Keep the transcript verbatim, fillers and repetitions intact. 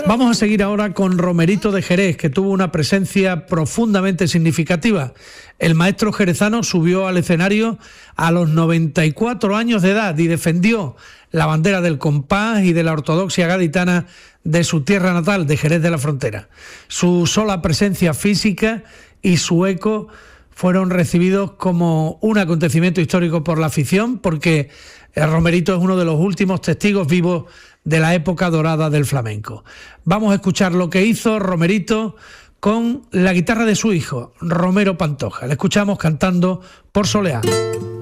Vamos a seguir ahora con Romerito de Jerez, que tuvo una presencia profundamente significativa. El maestro jerezano subió al escenario a los noventa y cuatro años de edad y defendió la bandera del compás y de la ortodoxia gaditana de su tierra natal, de Jerez de la Frontera. Su sola presencia física y su eco fueron recibidos como un acontecimiento histórico por la afición, porque Romerito es uno de los últimos testigos vivos de la época dorada del flamenco. Vamos a escuchar lo que hizo Romerito con la guitarra de su hijo, Romero Pantoja. Le escuchamos cantando Por Soleá.